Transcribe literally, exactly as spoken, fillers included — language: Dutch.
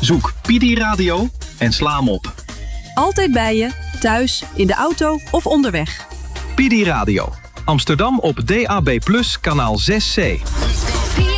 Zoek Pidi Radio en sla hem op. Altijd bij je, thuis, in de auto of onderweg. Pidi Radio. Amsterdam op D A B plus, kanaal zes C.